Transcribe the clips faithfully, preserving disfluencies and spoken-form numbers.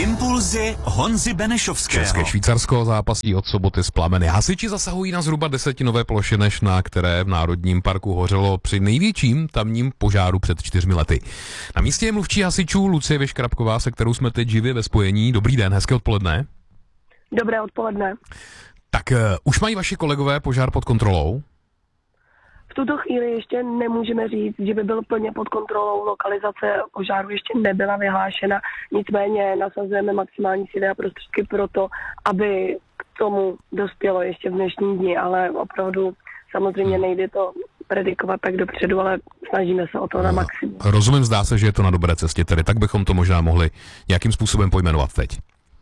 Impulzy Honzy Benešovského. České Švýcarsko zápasí od soboty s plameny. Hasiči zasahují na zhruba desetinové ploše, než na které v Národním parku hořelo při největším tamním požáru před čtyřmi lety. Na místě je mluvčí hasičů Lucie Vyškrapková, se kterou jsme teď živě ve spojení. Dobrý den, hezké odpoledne. Dobré odpoledne. Tak uh, už mají vaši kolegové požár pod kontrolou? V tuto chvíli ještě nemůžeme říct, že by byl plně pod kontrolou. Lokalizace požáru ještě nebyla vyhlášena, nicméně nasazujeme maximální síly a prostředky pro to, aby k tomu dospělo ještě v dnešní dni, ale opravdu samozřejmě nejde to predikovat tak dopředu, ale snažíme se o to na maximum. Rozumím, zdá se, že je to na dobré cestě, tedy tak bychom to možná mohli nějakým způsobem pojmenovat teď.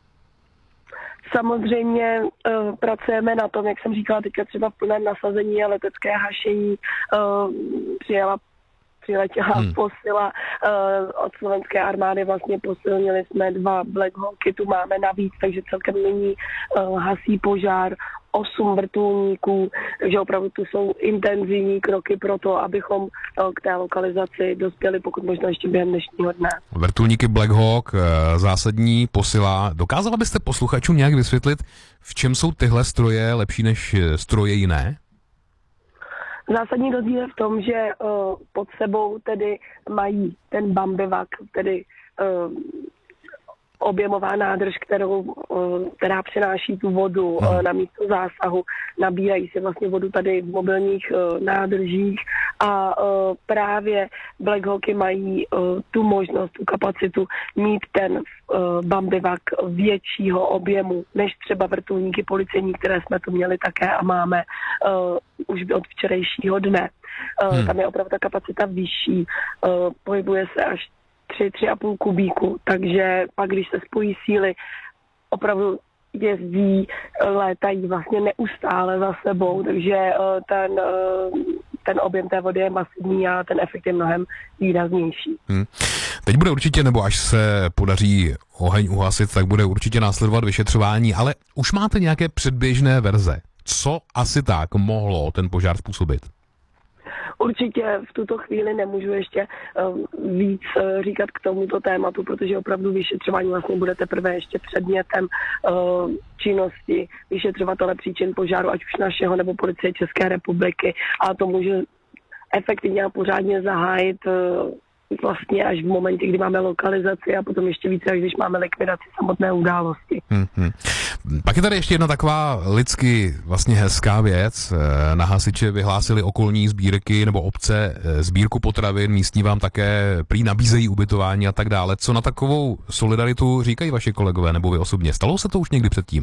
Samozřejmě uh, pracujeme na tom, jak jsem říkala, teďka třeba v plném nasazení a letecké hašení uh, přijela, přiletěla hmm. posila uh, od slovenské armády, vlastně posilnili jsme dva Black Hawky, tu máme navíc, takže celkem nyní uh, hasí požár osm vrtulníků, takže opravdu tu jsou intenzivní kroky pro to, abychom uh, k té lokalizaci dospěli pokud možno ještě během dnešního dne. Vrtulníky Black Hawk, zásadní posila. Dokázala byste posluchačům nějak vysvětlit, v čem jsou tyhle stroje lepší než stroje jiné? Zásadní rozdíl je v tom, že uh, pod sebou tedy mají ten Bambivak, tedy uh, objemová nádrž, kterou, uh, která přináší tu vodu uh, na místo zásahu. Nabírají si vlastně vodu tady v mobilních uh, nádržích a uh, právě Black Hawky mají uh, tu možnost, tu kapacitu mít ten uh, Bambivak většího objemu než třeba vrtulníky policejní, které jsme tu měli také a máme uh, už od včerejšího dne. Uh, hmm. Tam je opravdu ta kapacita vyšší, uh, pohybuje se až tři, tři a půl kubíku, takže pak, když se spojí síly, opravdu jezdí, létají vlastně neustále za sebou, takže uh, ten, uh, ten objem té vody je masivní a ten efekt je mnohem výraznější. Hmm. Teď bude určitě, nebo až se podaří oheň uhasit, tak bude určitě následovat vyšetřování, ale už máte nějaké předběžné verze. Co asi tak mohlo ten požár způsobit? Určitě v tuto chvíli nemůžu ještě uh, víc uh, říkat k tomuto tématu, protože opravdu vyšetřování vlastně bude teprve ještě předmětem uh, činnosti vyšetřovatele příčin požáru, ať už našeho nebo Policie České republiky, a to může efektivně a pořádně zahájit uh, vlastně až v momentě, kdy máme lokalizaci a potom ještě více, až když máme likvidaci samotné události. Hmm, hmm. Pak je tady ještě jedna taková lidsky vlastně hezká věc. Na hasiče vyhlásili okolní sbírky nebo obce sbírku potravin, místní vám také prý nabízejí ubytování a tak dále. Co na takovou solidaritu říkají vaši kolegové nebo vy osobně? Stalo se to už někdy předtím?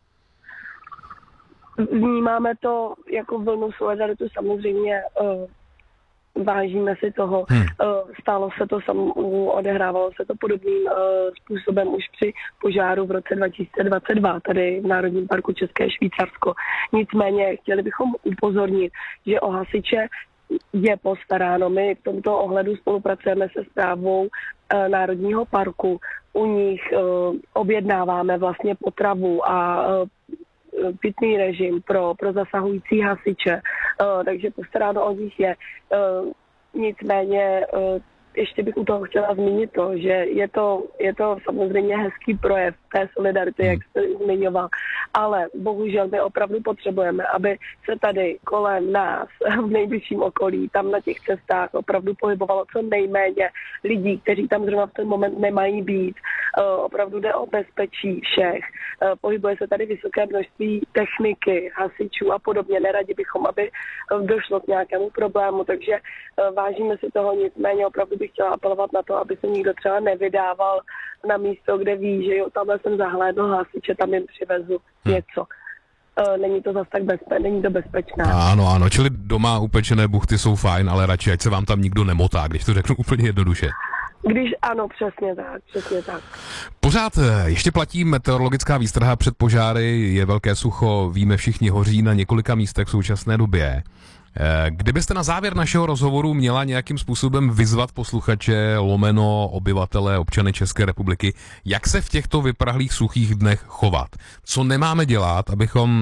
Vnímáme to jako vlnu solidaritu samozřejmě. Uh, Vážíme si toho, hmm. Stálo se to sam, odehrávalo se to podobným uh, způsobem už při požáru v roce dva tisíce dvacet dva tady v Národním parku České Švýcarsko. Nicméně chtěli bychom upozornit, že o hasiče je postaráno. My v tomto ohledu spolupracujeme se správou uh, Národního parku. U nich uh, objednáváme vlastně potravu a uh, pitný režim pro, pro zasahující hasiče, uh, takže postaráno o nich je. Uh, nicméně uh, ještě bych u toho chtěla zmínit to, že je to, je to samozřejmě hezký projev té solidarity, jak jste zmiňoval, ale bohužel my opravdu potřebujeme, aby se tady kolem nás v nejbližším okolí, tam na těch cestách opravdu pohybovalo co nejméně lidí, kteří tam zrovna v ten moment nemají být. Uh, opravdu jde o bezpečí všech. Uh, pohybuje se tady vysoké množství techniky, hasičů a podobně. Neradi bychom, aby uh, došlo k nějakému problému, takže uh, vážíme si toho, nicméně opravdu bych chtěla apelovat na to, aby se nikdo třeba nevydával na místo, kde ví, že jo, tamhle jsem zahlédl hasiče, tam jim přivezu hmm. něco. Uh, není to zase tak bezpe- není to bezpečné. Ano, ano, čili doma upečené buchty jsou fajn, ale radši, ať se vám tam nikdo nemotá, když to řeknu úplně jednoduše. Když ano, přesně tak, přesně tak. Pořád ještě platí meteorologická výstraha před požáry, je velké sucho, víme všichni, hoří na několika místech v současné době. Kdybyste na závěr našeho rozhovoru měla nějakým způsobem vyzvat posluchače, lomeno obyvatele, občany České republiky, jak se v těchto vyprahlých suchých dnech chovat? Co nemáme dělat, abychom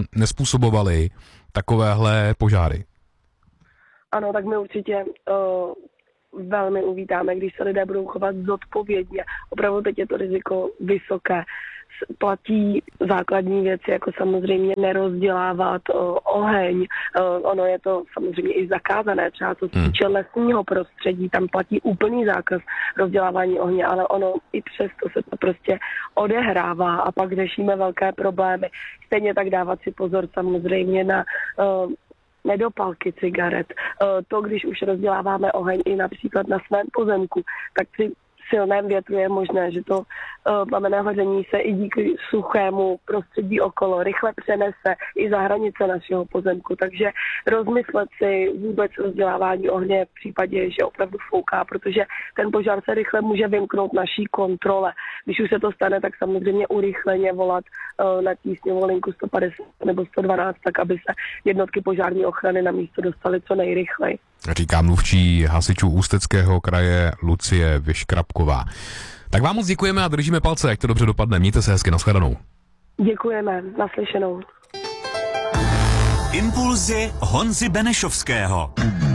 nespůsobovali takovéhle požáry? Ano, tak my určitě uh, velmi uvítáme, když se lidé budou chovat zodpovědně. Opravdu teď je to riziko vysoké. Platí základní věci, jako samozřejmě nerozdělávat o, oheň. O, ono je to samozřejmě i zakázané, třeba co se týče lesního prostředí, tam platí úplný zákaz rozdělávání ohně, ale ono i přesto se to prostě odehrává a pak řešíme velké problémy. Stejně tak dávat si pozor samozřejmě na o, nedopalky cigaret. O, to, když už rozděláváme oheň i například na svém pozemku, tak při silném větru je možné, že to uh, plamenné hoření se i díky suchému prostředí okolo rychle přenese i za hranice našeho pozemku. Takže rozmyslet si vůbec rozdělávání ohně v případě, že opravdu fouká, protože ten požár se rychle může vymknout naší kontrole. Když už se to stane, tak samozřejmě urychleně volat uh, na tísňovou linku sto padesát nebo sto dvanáct, tak aby se jednotky požární ochrany na místo dostaly co nejrychleji. Říká mluvčí hasičů Ústeckého kraje Lucie Vyškrapková. Tak vám moc děkujeme a držíme palce, jak to dobře dopadne. Mějte se hezky, nashledanou. Děkujeme, naslyšenou. Impulzy Honzy Benešovského.